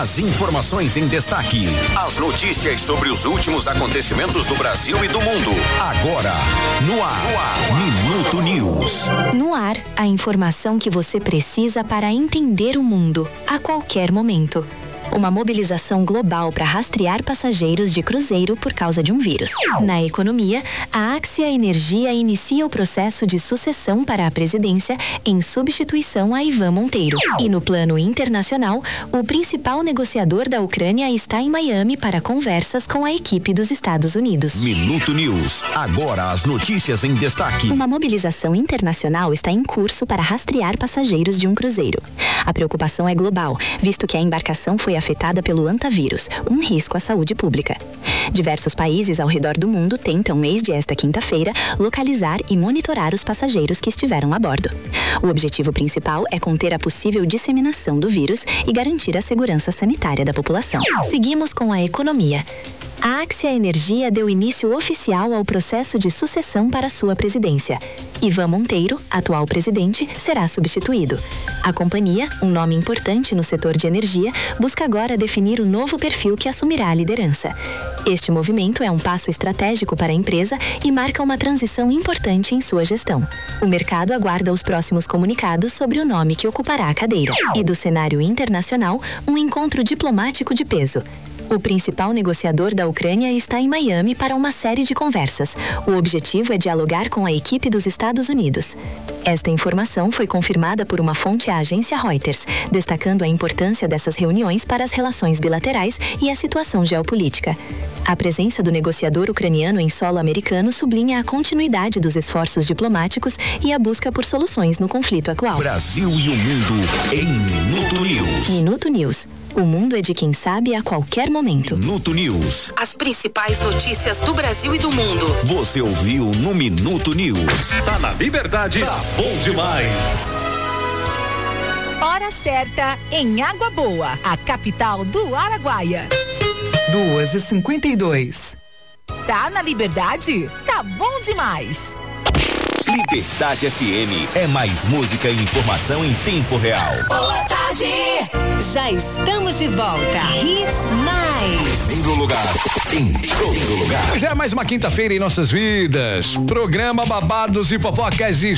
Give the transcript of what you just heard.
As informações em destaque. As notícias sobre os últimos acontecimentos do Brasil e do mundo. Agora, no ar. Minuto News. No ar, a informação que você precisa para entender o mundo, a qualquer momento. Uma mobilização global para rastrear passageiros de cruzeiro por causa de um vírus. Na economia, a Axia Energia inicia o processo de sucessão para a presidência em substituição a Ivan Monteiro. E no plano internacional, o principal negociador da Ucrânia está em Miami para conversas com a equipe dos Estados Unidos. Minuto News. Agora as notícias em destaque. Uma mobilização internacional está em curso para rastrear passageiros de um cruzeiro. A preocupação é global, visto que a embarcação foi afetada pelo hantavírus, um risco à saúde pública. Diversos países ao redor do mundo tentam, desde esta quinta-feira, localizar e monitorar os passageiros que estiveram a bordo. O objetivo principal é conter a possível disseminação do vírus e garantir a segurança sanitária da população. Seguimos com a economia. A Axia Energia deu início oficial ao processo de sucessão para sua presidência. Ivan Monteiro, atual presidente, será substituído. A companhia, um nome importante no setor de energia, busca agora definir o novo perfil que assumirá a liderança. Este movimento é um passo estratégico para a empresa e marca uma transição importante em sua gestão. O mercado aguarda os próximos comunicados sobre o nome que ocupará a cadeira. E do cenário internacional, um encontro diplomático de peso. O principal negociador da Ucrânia está em Miami para uma série de conversas. O objetivo é dialogar com a equipe dos Estados Unidos. Esta informação foi confirmada por uma fonte à agência Reuters, destacando a importância dessas reuniões para as relações bilaterais e a situação geopolítica. A presença do negociador ucraniano em solo americano sublinha a continuidade dos esforços diplomáticos e a busca por soluções no conflito atual. Brasil e o mundo em Minuto News. Minuto News. O mundo é de quem sabe a qualquer momento. Minuto News. As principais notícias do Brasil e do mundo. Você ouviu no Minuto News. Tá na Liberdade, tá bom demais. Hora certa em Água Boa, a capital do Araguaia. 2h52. Tá na Liberdade? Tá bom demais. Liberdade FM é mais música e informação em tempo real. Boa tarde! Já estamos de volta. Hits Mais. Em todo lugar, em todo lugar. Já é mais uma quinta-feira em nossas vidas. Programa Babados e Fofocas